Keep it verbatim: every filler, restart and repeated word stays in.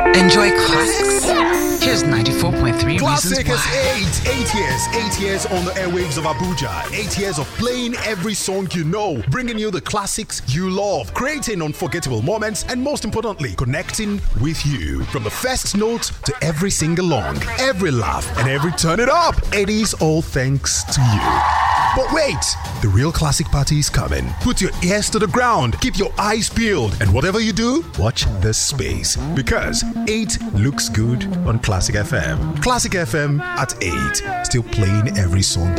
Enjoy classics? Here's ninety-four point three Classic reasons is why. eight. Eight years. Eight years on the airwaves of Abuja. Eight years of playing every song you know. Bringing you the classics you love. Creating unforgettable moments. And most importantly, connecting with you. From the first note to every sing-along. Every laugh and every turn it up. It is all thanks to you. But wait, the real classic party is coming. Put your ears to the ground, keep your eyes peeled, and whatever you do, watch this space. Because eight looks good on Classic F M. Classic F M at eight, still playing every song